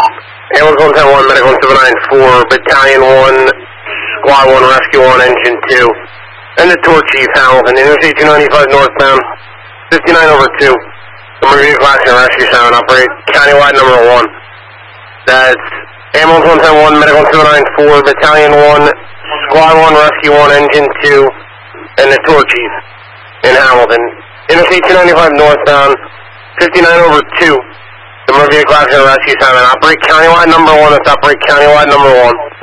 Ambulance 110-1, Medical 794, Battalion 1, Squad 1, Rescue 1, Engine 2, and the Tour Chief, Hamilton, Interstate 295 northbound, 59 over 2, Emergency Class and Rescue 7, operate countywide number 1. That's Ambulance 110-1, Medical 794, Battalion 1, Squad 1, Rescue 1, Engine 2, and the Tour Chief in Hamilton, Interstate 295 northbound, 59 over 2, Emergency Class and Rescue 7, operate countywide number 1, that's operate countywide number 1.